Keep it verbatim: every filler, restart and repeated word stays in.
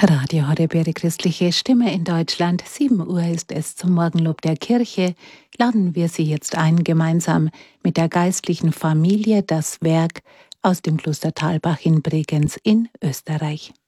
Radio Horeb, Ihre christliche Stimme in Deutschland. sieben Uhr ist es zum Morgenlob der Kirche. Laden wir Sie jetzt ein, gemeinsam mit der geistlichen Familie das Werk aus dem Kloster Thalbach in Bregenz in Österreich.